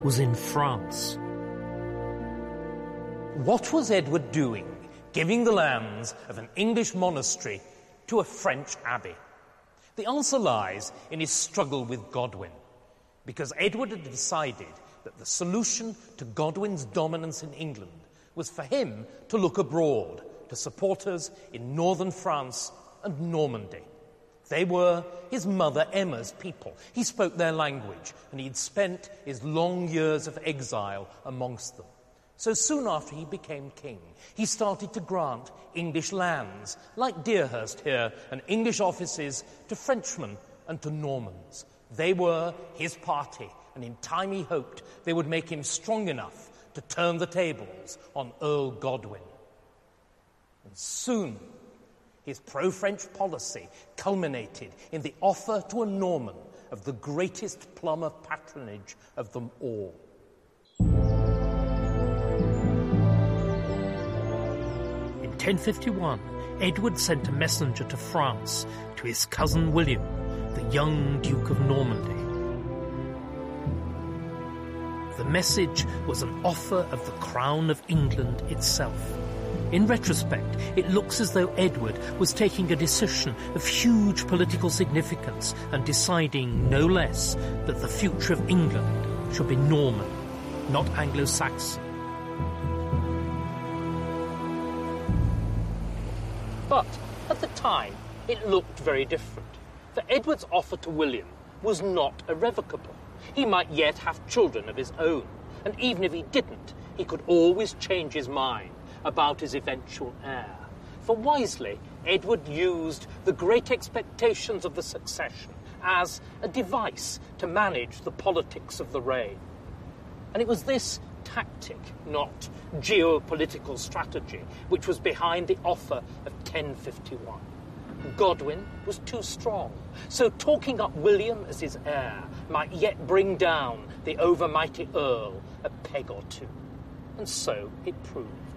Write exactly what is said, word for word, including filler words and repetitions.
was in France. What was Edward doing, giving the lands of an English monastery to a French abbey? The answer lies in his struggle with Godwin, because Edward had decided that the solution to Godwin's dominance in England was for him to look abroad to supporters in northern France and Normandy. They were his mother Emma's people. He spoke their language, and he'd spent his long years of exile amongst them. So soon after he became king, he started to grant English lands, like Deerhurst here, and English offices to Frenchmen and to Normans. They were his party, and in time he hoped they would make him strong enough to turn the tables on Earl Godwin. And soon, his pro-French policy culminated in the offer to a Norman of the greatest plum of patronage of them all. In ten fifty-one, Edward sent a messenger to France to his cousin William, the young Duke of Normandy. The message was an offer of the crown of England itself. In retrospect, it looks as though Edward was taking a decision of huge political significance and deciding, no less, that the future of England should be Norman, not Anglo-Saxon. But at the time, it looked very different. For Edward's offer to William was not irrevocable. He might yet have children of his own, and even if he didn't, he could always change his mind about his eventual heir. For wisely, Edward used the great expectations of the succession as a device to manage the politics of the reign. And it was this tactic, not geopolitical strategy, which was behind the offer of ten fifty-one. Godwin was too strong, so talking up William as his heir might yet bring down the overmighty Earl a peg or two. And so it proved.